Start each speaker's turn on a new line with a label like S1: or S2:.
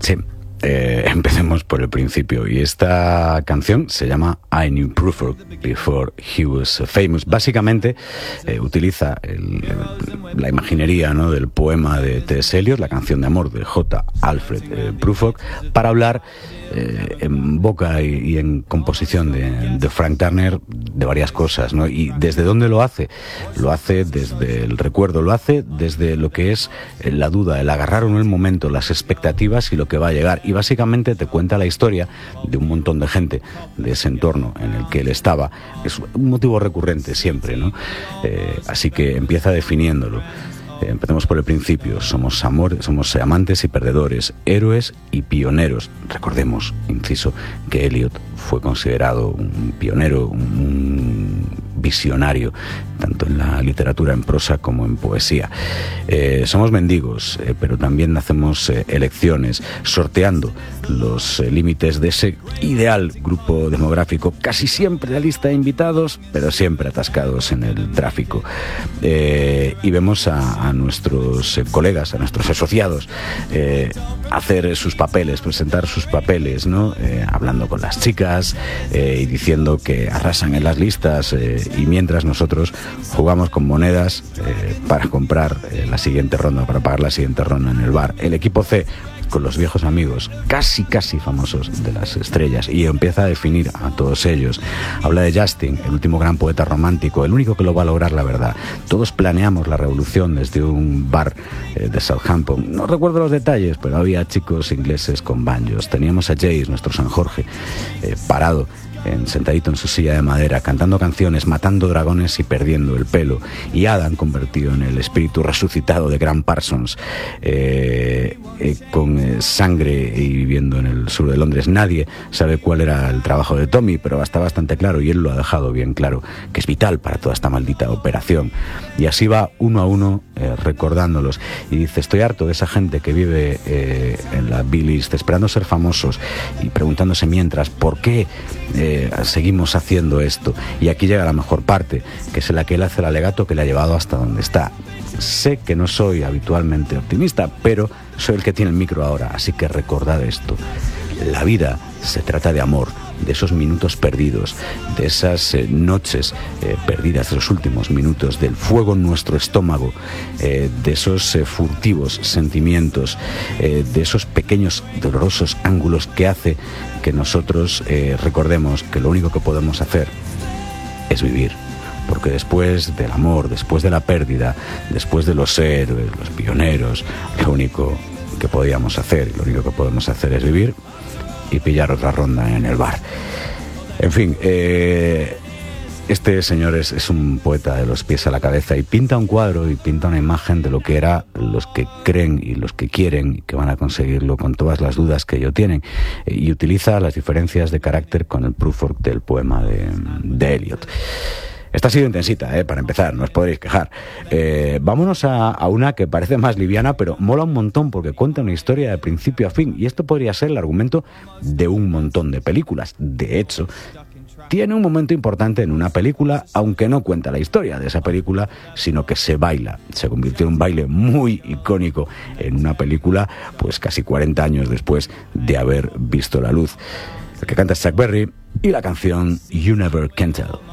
S1: Sí, empecemos por el principio. Y esta canción se llama I Knew Bruford Before He Was Famous. Básicamente utiliza la imaginería, ¿no?, del poema de T.S. Eliot, la canción de amor de J. Alfred Prufrock, para hablar en boca y en composición de Frank Turner de varias cosas, ¿no? Y ¿desde dónde lo hace? Lo hace desde el recuerdo, lo hace desde lo que es la duda, el agarrar en el momento, las expectativas y lo que va a llegar. Y básicamente te cuenta la historia de un montón de gente de ese entorno en el que él estaba. Es un motivo recurrente siempre, ¿no? Así que empieza definiéndolo. Empecemos por el principio. Somos amantes y perdedores, héroes y pioneros. Recordemos, inciso, que Eliot fue considerado un pionero, un visionario, tanto en la literatura en prosa como en poesía. Somos mendigos, pero también hacemos elecciones, sorteando los límites de ese ideal grupo demográfico, casi siempre la lista de invitados, pero siempre atascados en el tráfico. Y vemos a nuestros colegas, a nuestros asociados, hacer sus papeles, presentar sus papeles, ¿no? Hablando con las chicas y diciendo que arrasan en las listas, y mientras nosotros jugamos con monedas para comprar la siguiente ronda, para pagar la siguiente ronda en el bar. El equipo C, con los viejos amigos, casi famosos de las estrellas, y empieza a definir a todos ellos. Habla de Justin, el último gran poeta romántico, el único que lo va a lograr, la verdad. Todos planeamos la revolución desde un bar de Southampton. No recuerdo los detalles, pero había chicos ingleses con banjos. Teníamos a Jace, nuestro San Jorge, parado, sentadito en su silla de madera, cantando canciones, matando dragones y perdiendo el pelo. Y Adam, convertido en el espíritu resucitado de Grant Parsons, con sangre y viviendo en el sur de Londres. Nadie sabe cuál era el trabajo de Tommy, pero está bastante claro, y él lo ha dejado bien claro, que es vital para toda esta maldita operación. Y así va uno a uno recordándolos. Y dice, estoy harto de esa gente que vive en la B-list, esperando ser famosos y preguntándose mientras, ¿por qué seguimos haciendo esto? Y aquí llega la mejor parte, que es la que él hace el alegato que le ha llevado hasta donde está. Sé que no soy habitualmente optimista, pero soy el que tiene el micro ahora, así que recordad esto. La vida se trata de amor, de esos minutos perdidos, de esas noches perdidas, de los últimos minutos, del fuego en nuestro estómago, de esos furtivos sentimientos, de esos pequeños dolorosos ángulos que hace que nosotros recordemos que lo único que podemos hacer es vivir. Porque después del amor, después de la pérdida, después de los héroes, los pioneros, lo único que podíamos hacer, lo único que podemos hacer es vivir y pillar otra ronda en el bar. En fin, este señor es un poeta de los pies a la cabeza, y pinta un cuadro y pinta una imagen de lo que era los que creen y los que quieren y que van a conseguirlo con todas las dudas que ellos tienen, y utiliza las diferencias de carácter con el Prufrock del poema de Eliot. Esta ha sido intensita, para empezar, no os podréis quejar. Vámonos a una que parece más liviana, pero mola un montón porque cuenta una historia de principio a fin, y esto podría ser el argumento de un montón de películas. De hecho, tiene un momento importante en una película, aunque no cuenta la historia de esa película, sino que se baila. Se convirtió en un baile muy icónico en una película, pues casi 40 años después de haber visto la luz. El que canta es Chuck Berry, y la canción You Never Can Tell.